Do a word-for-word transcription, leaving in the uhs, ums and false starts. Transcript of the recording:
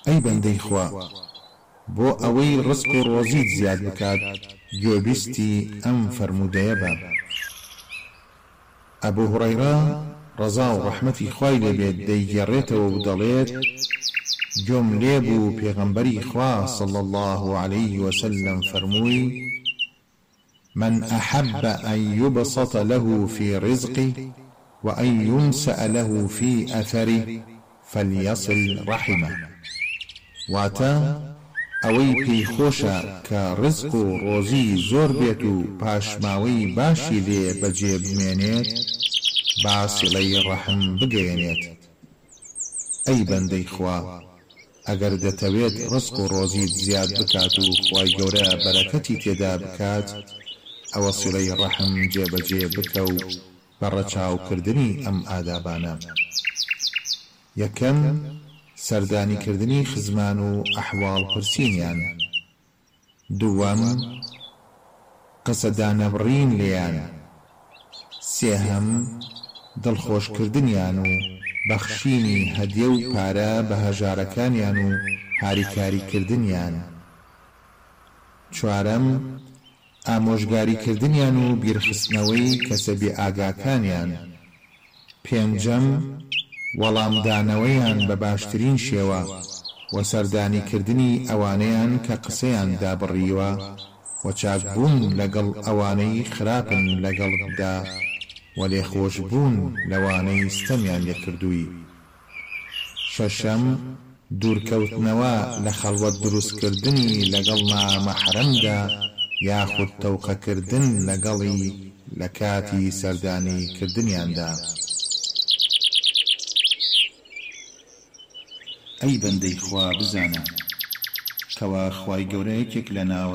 ئەی بەندەی خوا بۆ ئەوەی ڕزق و ڕۆزیت زیاد بکات گوێبیستی ئەم فەرموودەیە بە. ئەبوو هوڕەیرە ڕەزا و ڕەحمەتی خوای لێبێت دەیگێڕێتەوە و دەڵێت گوێم لێبوو پێغەمبەری خوا صلی الله عليه وسلم فەرمووی من أحب أن يبسط له في رزقه وأن ينسأ له في أثره فليصل رحمه. واتا ئەوەی پێی خۆشە کە ڕزق و ڕۆزی زۆر بێت و پاشماوەی باشی لێ بەجێ بمێنێت با سیڵەی ڕەحم بگەێنێت. ئەی بەندەی خوا ئەگەر دەتەوێت ڕزق و ڕۆزیت زیاد بکات و خوای گەورە بەرەکەتی تێدا بکات ئەوە سیڵەی ڕەحم جێبەجێ بکە و بەڕەچاوکردنی ئەم ئادابانە. یەکەم سەردانیکردنی خزمان و ئەحواڵ پرسینیان. دووەم قسەدانەبڕین لێیان. سێهەم دڵخۆشکردنیان و بەخشینی هەدیە و پارە بە هەژارەکانیان و هاریکاریکردنیان. چوارەم ئامۆژگاریکردنیان و بیرخستنەوەی کەسە بێئاگاکانیان. پێنجەم وەڵامدانەوەیان بە باشترین شێوە و سەردانیکردنی ئەوانەیان کە قسەیان دابڕیوە و چاکبوون لەگەڵ ئەوانەی خراپن لەگەڵدا و لێخۆشبوون لەوانەی ستەمیان لێکردووی. شەشەم دوورکەوتنەوە لە خەڵوەت دروستکردنی لەگەڵ نامەحرەمدا یاخود تەوقەکردن لەگەڵی لە کاتی سەردانیکردنیاندا. ئەی بەندەی خوا بزانە کەوا خوای گەورە یەکێک لە ناو